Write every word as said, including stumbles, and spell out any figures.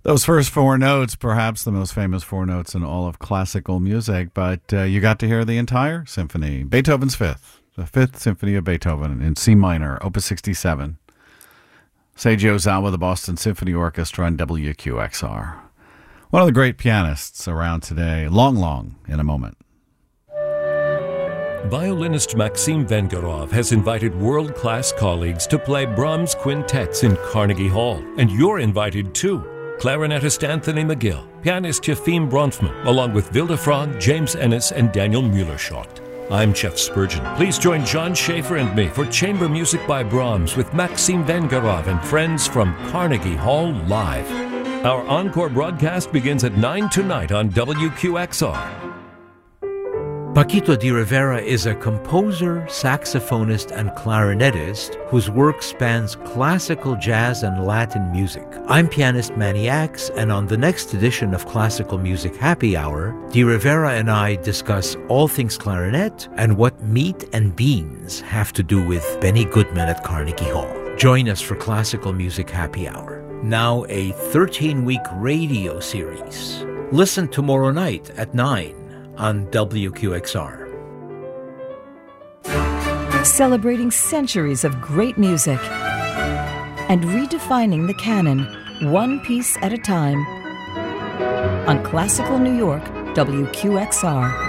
Those first four notes, perhaps the most famous four notes in all of classical music, but uh, you got to hear the entire symphony. Beethoven's Fifth, the Fifth Symphony of Beethoven in C minor, Opus sixty-seven. Seiji Ozawa, the Boston Symphony Orchestra on W Q X R. One of the great pianists around today. Long, long in a moment. Violinist Maxim Vengerov has invited world-class colleagues to play Brahms quintets in Carnegie Hall, and you're invited too. Clarinetist Anthony McGill, pianist Yefim Bronfman, along with Vilde Frog, James Ennis, and Daniel Mueller-Schott. I'm Jeff Spurgeon. Please join John Schaefer and me for Chamber Music by Brahms with Maxim Vengerov and friends from Carnegie Hall Live. Our encore broadcast begins at nine tonight on W Q X R. Paquito D'Rivera is a composer, saxophonist, and clarinetist whose work spans classical, jazz, and Latin music. I'm pianist Manny Axe, and on the next edition of Classical Music Happy Hour, D'Rivera and I discuss all things clarinet and what meat and beans have to do with Benny Goodman at Carnegie Hall. Join us for Classical Music Happy Hour, now a thirteen-week radio series. Listen tomorrow night at nine. On W Q X R. Celebrating centuries of great music and redefining the canon, one piece at a time. On Classical New York, W Q X R.